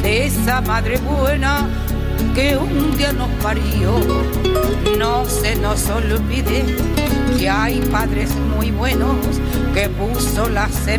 de esa madre buena que un día nos parió. No se nos olvide que hay padres muy buenos que puso la semilla